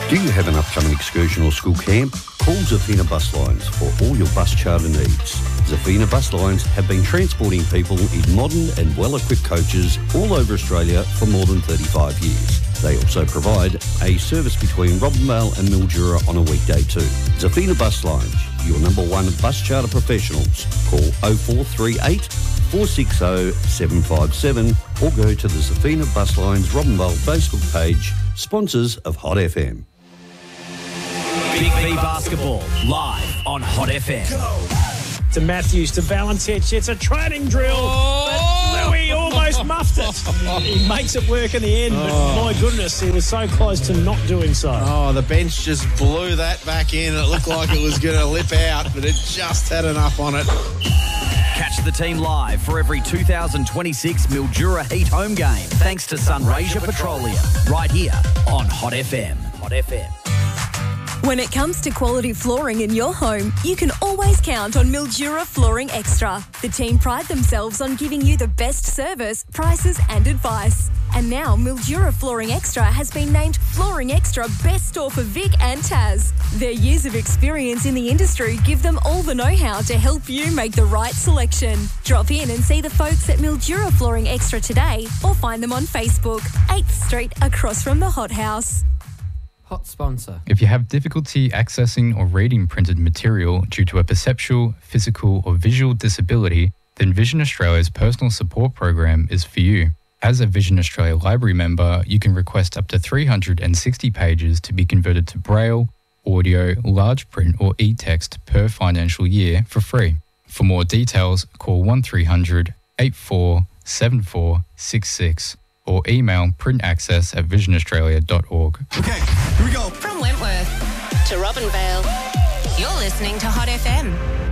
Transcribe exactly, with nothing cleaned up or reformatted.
Do you have an upcoming excursion or school camp? Call Zafina Bus Lines for all your bus charter needs. Zafina Bus Lines have been transporting people in modern and well-equipped coaches all over Australia for more than thirty-five years. They also provide a service between Robinvale and Mildura on a weekday too. Zafina Bus Lines, your number one bus charter professionals. Call oh four three eight, four six oh, seven five seven or go to the Zafina Bus Lines Robinvale Facebook page, sponsors of Hot F M. Big V Basketball, live on Hot F M. To Matthews, to Valentich. It's a training drill. Oh. But Louis almost muffed it. He makes it work in the end, but Oh. my goodness, he was so close to not doing so. Oh, the bench just blew that back in. It looked like it was going to lip out, but it just had enough on it. Catch the team live for every two thousand twenty-six Mildura Heat home game, thanks to Sunraysia Petroleum, right here on Hot F M. Hot F M. When it comes to quality flooring in your home, you can always count on Mildura Flooring Extra. The team pride themselves on giving you the best service, prices and advice. And now Mildura Flooring Extra has been named Flooring Extra Best Store for Vic and Taz. Their years of experience in the industry give them all the know-how to help you make the right selection. Drop in and see the folks at Mildura Flooring Extra today or find them on Facebook, eighth Street across from the Hot House. Hot sponsor. If you have difficulty accessing or reading printed material due to a perceptual, physical or visual disability, then Vision Australia's personal support program is for you. As a Vision Australia Library member, you can request up to three hundred sixty pages to be converted to Braille, audio, large print or e-text per financial year for free. For more details, call one three hundred, eight four seven four six six. or email printaccess at vision australia dot org. Okay, here we go. From Wentworth to Robinvale, you're listening to Hot F M.